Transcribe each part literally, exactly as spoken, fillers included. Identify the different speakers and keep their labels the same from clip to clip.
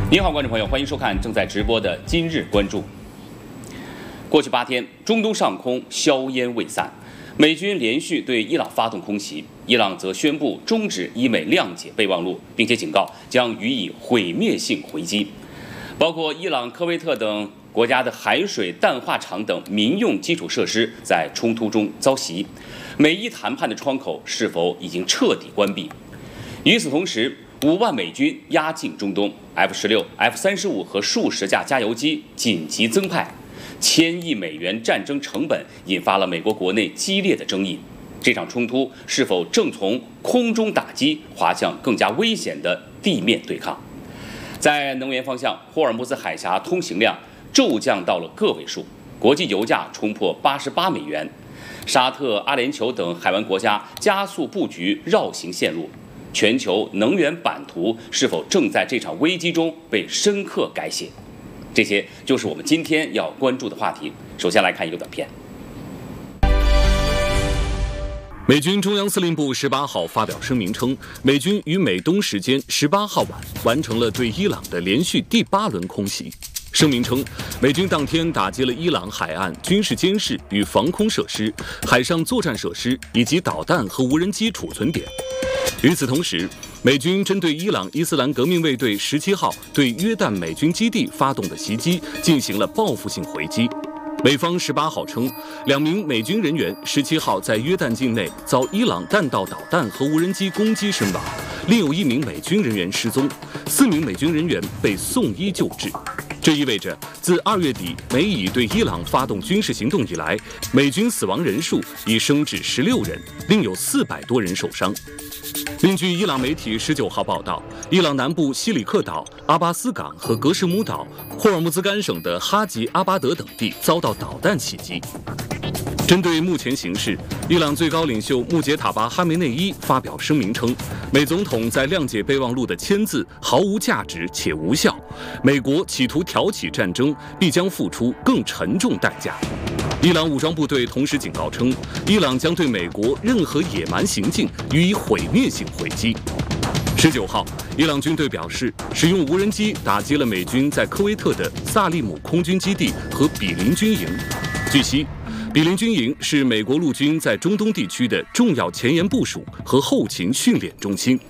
Speaker 1: 您好，观众朋友，欢迎收看正在直播的《今日关注》。过去八天，中东上空硝烟未散，美军连续对伊朗发动空袭，伊朗则宣布终止伊美谅解备忘录，并且警告将予以毁灭性回击。包括伊朗、科威特等国家的海水淡化厂等民用基础设施在冲突中遭袭，美伊谈判的窗口是否已经彻底关闭？与此同时，五万美军压境中东 ，F 十六、F 三十五和数十架加油机紧急增派，千亿美元战争成本引发了美国国内激烈的争议。这场冲突是否正从空中打击滑向更加危险的地面对抗？在能源方向，霍尔木兹海峡通行量骤降到了个位数，国际油价冲破八十八美元。沙特、阿联酋等海湾国家加速布局绕行线路。全球能源版图是否正在这场危机中被深刻改写？这些就是我们今天要关注的话题。首先来看一个短片。
Speaker 2: 美军中央司令部十八号发表声明称，美军于美东时间十八号晚完成了对伊朗的连续第八轮空袭。声明称，美军当天打击了伊朗海岸军事监视与防空设施、海上作战设施以及导弹和无人机储存点。与此同时，美军针对伊朗伊斯兰革命卫队十七号对约旦美军基地发动的袭击进行了报复性回击。美方十八号称，两名美军人员十七号在约旦境内遭伊朗弹道导弹和无人机攻击身亡，另有一名美军人员失踪，四名美军人员被送医救治。这意味着，自二月底美以对伊朗发动军事行动以来，美军死亡人数已升至十六人，另有四百多人受伤。另据伊朗媒体十九号报道，伊朗南部西里克岛、阿巴斯港和格什姆岛、霍尔木兹干省的哈吉阿巴德等地遭到导弹袭击。针对目前形势，伊朗最高领袖穆杰塔巴哈梅内伊发表声明称，美总统在谅解备忘录的签字毫无价值且无效，美国企图挑起战争，必将付出更沉重代价。伊朗武装部队同时警告称，伊朗将对美国任何野蛮行径予以毁灭性回击。十九号，伊朗军队表示，使用无人机打击了美军在科威特的萨利姆空军基地和比林军营。据悉，比林军营是美国陆军在中东地区的重要前沿部署和后勤训练中心。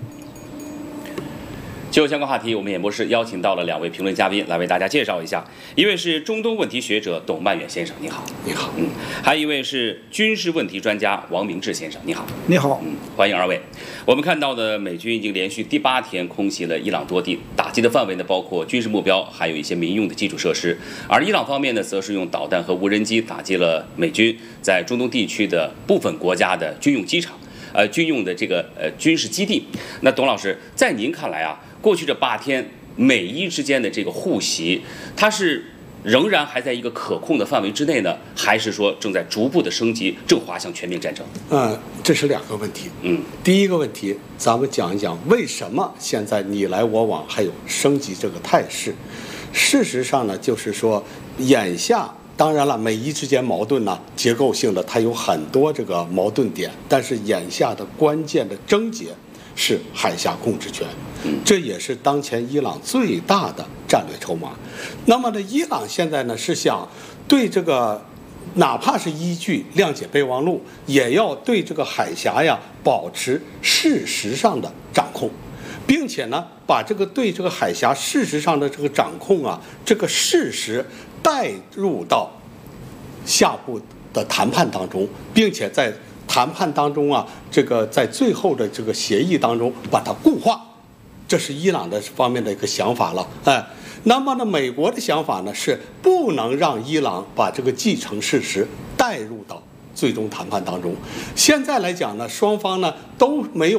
Speaker 1: 就相关话题，我们演播室邀请到了两位评论嘉宾来为大家介绍一下。一位是中东问题学者董曼远先生，你好。
Speaker 3: 你好。
Speaker 1: 嗯，还有一位是军事问题专家王明志先生，你好。
Speaker 3: 你好。
Speaker 1: 嗯，欢迎二位。我们看到的美军已经连续第八天空袭了伊朗多地，打击的范围呢包括军事目标，还有一些民用的基础设施。而伊朗方面呢，则是用导弹和无人机打击了美军在中东地区的部分国家的军用机场。呃，军用的这个呃军事基地。那董老师，在您看来啊，过去这八天美伊之间的这个互袭，它是仍然还在一个可控的范围之内呢，还是说正在逐步的升级，正滑向全面战争？
Speaker 3: 呃，这是两个问题。
Speaker 1: 嗯，
Speaker 3: 第一个问题，咱们讲一讲为什么现在你来我往还有升级这个态势。事实上呢，就是说眼下。当然了，美伊之间矛盾呢，结构性的它有很多这个矛盾点，但是眼下的关键的症结是海峡控制权，这也是当前伊朗最大的战略筹码。那么呢，伊朗现在呢是想对这个，哪怕是依据谅解备忘录，也要对这个海峡呀保持事实上的掌控。并且呢，把这个对这个海峡事实上的这个掌控啊，这个事实带入到下步的谈判当中，并且在谈判当中啊，这个在最后的这个协议当中把它固化，这是伊朗的方面的一个想法了，哎。那么呢，美国的想法呢是不能让伊朗把这个既成事实带入到最终谈判当中。现在来讲呢，双方呢都没有。